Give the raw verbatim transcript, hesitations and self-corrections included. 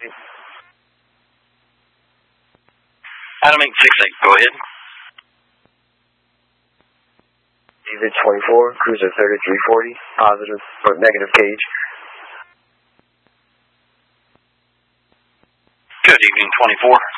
Adam eight six eight, go ahead. David twenty-four, cruiser thirty-three forty, positive, or negative gauge. Good evening, twenty-four.